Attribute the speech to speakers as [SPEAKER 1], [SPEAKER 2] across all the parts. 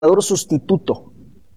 [SPEAKER 1] gobernador sustituto?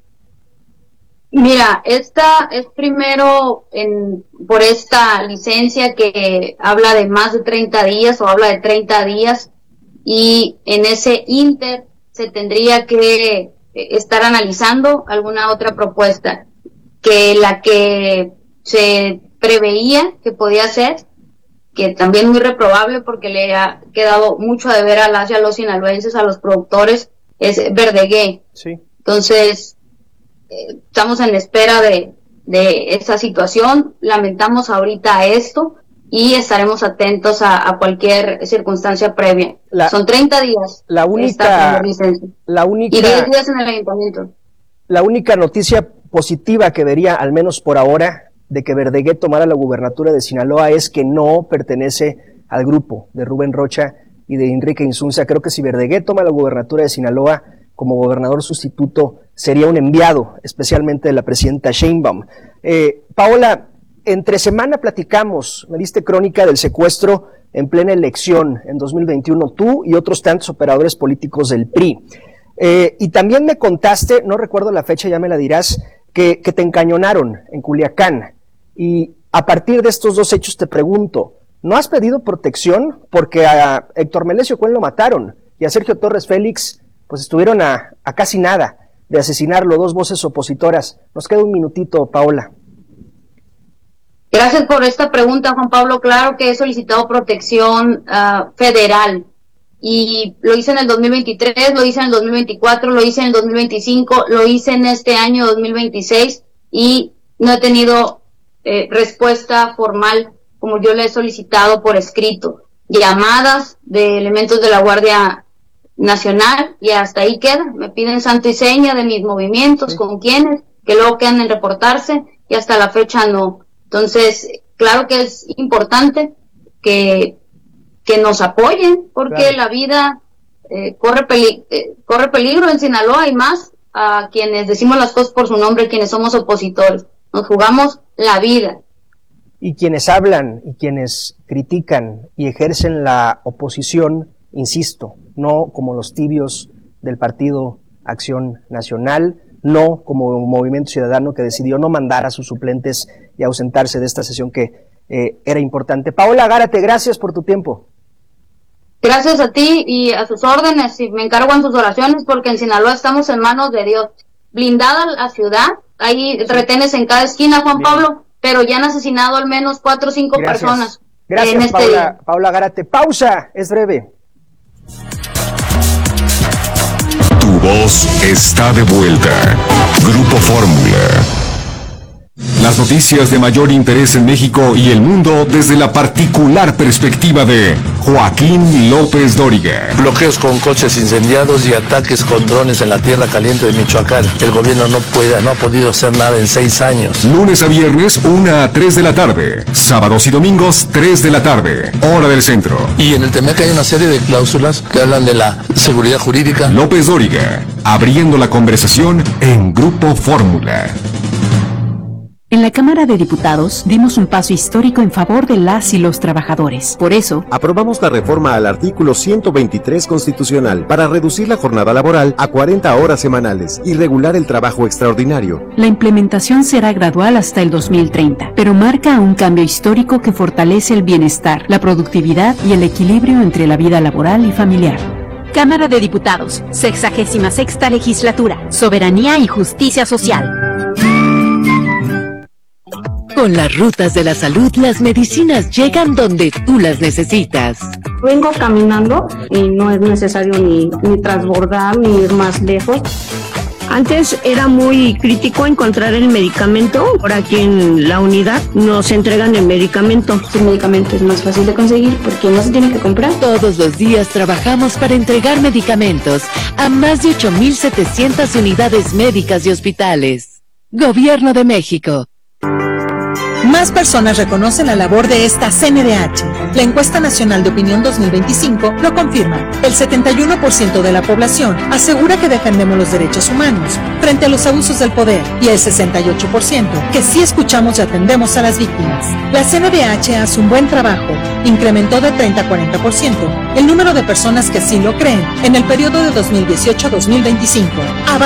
[SPEAKER 2] Mira, esta es primero por esta licencia que habla de más de 30 días o habla de 30 días y en ese inter se tendría que estar analizando alguna otra propuesta que la que se preveía que podía ser, que también muy reprobable porque le ha quedado mucho a deber a las y a los sinaloenses, a los productores, es Verdegué.
[SPEAKER 1] Sí.
[SPEAKER 2] Entonces, estamos en espera de esa situación, lamentamos ahorita esto y estaremos atentos a cualquier circunstancia previa. Son 30 días.
[SPEAKER 1] La única
[SPEAKER 2] y 10 días en el ayuntamiento.
[SPEAKER 1] La única noticia positiva que vería, al menos por ahora, de que Verdegué tomara la gubernatura de Sinaloa es que no pertenece al grupo de Rubén Rocha y de Enrique Insunza. Creo que si Verdegué toma la gubernatura de Sinaloa como gobernador sustituto, sería un enviado, especialmente de la presidenta Sheinbaum. Paola, entre semana platicamos, me diste crónica del secuestro en plena elección en 2021, tú y otros tantos operadores políticos del PRI. Y también me contaste, no recuerdo la fecha, ya me la dirás, que te encañonaron en Culiacán. Y a partir de estos dos hechos te pregunto, ¿no has pedido protección? Porque a Héctor Melesio Cuen lo mataron y a Sergio Torres Félix pues estuvieron a casi nada de asesinarlo, dos voces opositoras. Nos queda un minutito, Paola.
[SPEAKER 2] Gracias por esta pregunta, Juan Pablo. Claro que he solicitado protección federal y lo hice en el 2023, lo hice en el 2024, lo hice en el 2025, lo hice en este año 2026 y no he tenido respuesta formal como yo le he solicitado por escrito. Llamadas de elementos de la Guardia Nacional y hasta ahí queda. Me piden santo y seña de mis movimientos, sí, con quienes, que luego quedan en reportarse y hasta la fecha no. Entonces, claro que es importante que nos apoyen porque claro, la vida corre peligro en Sinaloa y más a quienes decimos las cosas por su nombre, quienes somos opositores. Nos jugamos la vida.
[SPEAKER 1] Y quienes hablan y quienes critican y ejercen la oposición, insisto, no como los tibios del Partido Acción Nacional, no como un Movimiento Ciudadano que decidió no mandar a sus suplentes y ausentarse de esta sesión que era importante. Paola Gárate, gracias por tu tiempo.
[SPEAKER 2] Gracias a ti y a sus órdenes, y me encargo en sus oraciones porque en Sinaloa estamos en manos de Dios. Blindada la ciudad, hay retenes en cada esquina, Juan Bien. Pablo, pero ya han asesinado al menos 4 o 5 personas.
[SPEAKER 1] Gracias, en Paola Gárate. Pausa, es breve.
[SPEAKER 3] Tu voz está de vuelta. Grupo Fórmula. Las noticias de mayor interés en México y el mundo desde la particular perspectiva de Joaquín López Dóriga.
[SPEAKER 4] Bloqueos con coches incendiados y ataques con drones en la tierra caliente de Michoacán. El gobierno no ha podido hacer nada en 6 años.
[SPEAKER 3] Lunes a viernes, 1 a 3 de la tarde. Sábados y domingos, 3 de la tarde. Hora del centro.
[SPEAKER 4] Y en el TEMEC hay una serie de cláusulas que hablan de la seguridad jurídica.
[SPEAKER 3] López Dóriga, abriendo la conversación en Grupo Fórmula.
[SPEAKER 5] En la Cámara de Diputados dimos un paso histórico en favor de las y los trabajadores. Por eso,
[SPEAKER 6] aprobamos la reforma al artículo 123 constitucional para reducir la jornada laboral a 40 horas semanales y regular el trabajo extraordinario.
[SPEAKER 5] La implementación será gradual hasta el 2030, pero marca un cambio histórico que fortalece el bienestar, la productividad y el equilibrio entre la vida laboral y familiar.
[SPEAKER 7] Cámara de Diputados, 66ª Legislatura, Soberanía y Justicia Social.
[SPEAKER 8] Con las rutas de la salud, las medicinas llegan donde tú las necesitas.
[SPEAKER 9] Vengo caminando y no es necesario ni transbordar ni ir más lejos. Antes era muy crítico encontrar el medicamento. Ahora aquí en la unidad nos entregan el medicamento.
[SPEAKER 10] El medicamento es más fácil de conseguir porque no se tiene que comprar.
[SPEAKER 8] Todos los días trabajamos para entregar medicamentos a más de 8,700 unidades médicas y hospitales. Gobierno de México.
[SPEAKER 11] Más personas reconocen la labor de esta CNDH. La encuesta nacional de opinión 2025 lo confirma. El 71% de la población asegura que defendemos los derechos humanos frente a los abusos del poder y el 68% que sí escuchamos y atendemos a las víctimas. La CNDH hace un buen trabajo. Incrementó de 30 a 40% el número de personas que sí lo creen en el periodo de 2018 a 2025.